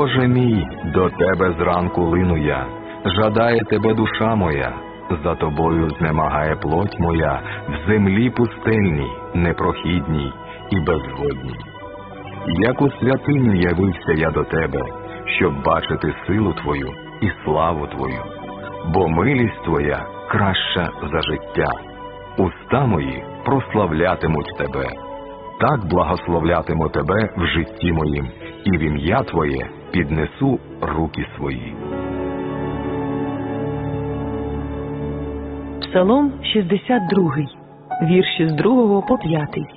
Боже мій, до Тебе зранку лину я, жадає Тебе душа моя, за Тобою знемагає плоть моя, в землі пустельній, непрохідній і безводній. Як у святиню явився я до Тебе, щоб бачити силу Твою і славу Твою, бо милість Твоя краща за життя, уста мої прославлятимуть Тебе. Так благословлятиму Тебе в житті моїм, і в ім'я Твоє піднесу руки свої. Псалом 62, вірші з 2 по 5.